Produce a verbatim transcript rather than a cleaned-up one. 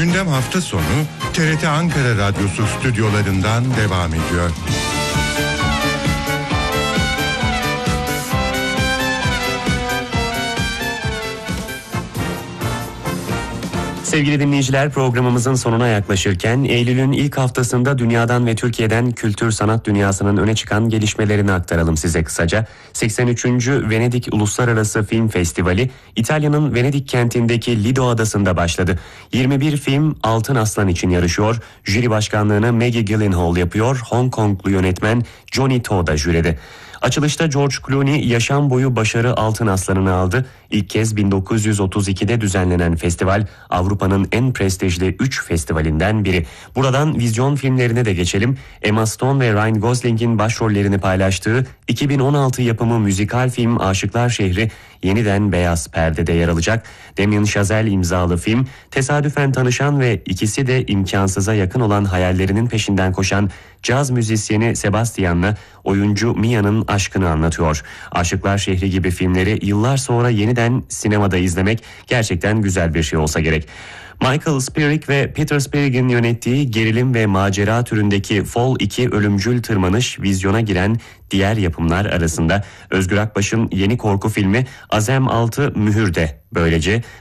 Gündem hafta sonu T R T Ankara Radyosu stüdyolarından devam ediyor. Sevgili dinleyiciler, programımızın sonuna yaklaşırken Eylül'ün ilk haftasında dünyadan ve Türkiye'den kültür sanat dünyasının öne çıkan gelişmelerini aktaralım size kısaca. seksen üçüncü Venedik Uluslararası Film Festivali İtalya'nın Venedik kentindeki Lido Adası'nda başladı. yirmi bir film Altın Aslan için yarışıyor. Jüri başkanlığını Maggie Gyllenhaal yapıyor. Hong Konglu yönetmen Johnny To da jüride. Açılışta George Clooney yaşam boyu başarı Altın Aslan'ını aldı. İlk kez bin dokuz yüz otuz ikide düzenlenen festival Avrupa'nın en prestijli üç festivalinden biri. Buradan vizyon filmlerine de geçelim. Emma Stone ve Ryan Gosling'in başrollerini paylaştığı iki bin on altı yapımı müzikal film Aşıklar Şehri yeniden beyaz perdede yer alacak. Damien Chazelle imzalı film tesadüfen tanışan ve ikisi de imkansıza yakın olan hayallerinin peşinden koşan caz müzisyeni Sebastian'la oyuncu Mia'nın aşkını anlatıyor. Aşıklar Şehri gibi filmleri yıllar sonra yeniden sinemada izlemek gerçekten güzel bir şey olsa gerek. Michael Spierig ve Peter Spierig'in yönettiği gerilim ve macera türündeki Fall iki Ölümcül Tırmanış vizyona giren diğer yapımlar arasında. Özgür Akbaş'ın yeni korku filmi Azem altı Mühür de böylece